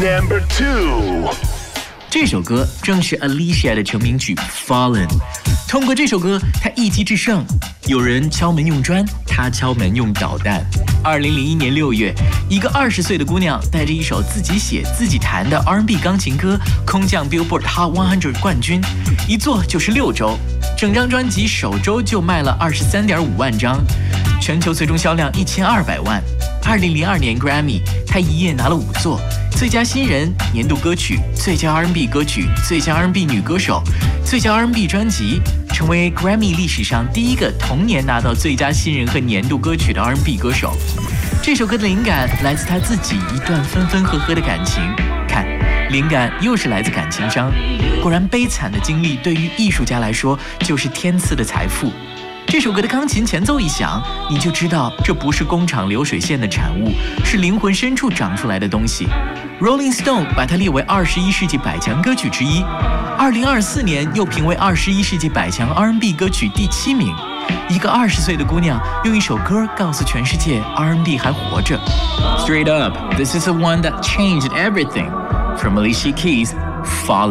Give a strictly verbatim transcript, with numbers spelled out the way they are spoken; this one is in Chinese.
Number two， 这首歌正是 Alicia 的成名曲《Fallen》。通过这首歌，她一击制胜。有人敲门用砖，她敲门用导弹。二零零一年六月，一个二十岁的姑娘带着一首自己写自己弹的 R and B 钢琴歌，空降 Billboard Hot 一百冠军，一做就是六周，整张专辑首周就卖了二十三点五万张，全球最终销量一千二百万。二零零二年 Grammy， 她一夜拿了五座。最佳新人、年度歌曲、最佳 R and B 歌曲、最佳 R and B 女歌手、最佳 R and B 专辑，成为 Grammy 历史上第一个同年拿到最佳新人和年度歌曲的 R and B 歌手。这首歌的灵感来自她自己一段分分合合的感情，看，灵感又是来自感情伤。果然，悲惨的经历对于艺术家来说就是天赐的财富。这首歌的钢琴前奏一响，你就知道这不是工厂流水线的产物，是灵魂深处长出来的东西。Rolling Stone 把它列为二十一世纪百强歌曲之一，二零二四年又评为二十一世纪百强 R and B 歌曲第七名。一个二十岁的姑娘用一首歌告诉全世界 R and B 还活着。Straight up, this is the one that changed everything. From Alicia Keys, Fallen.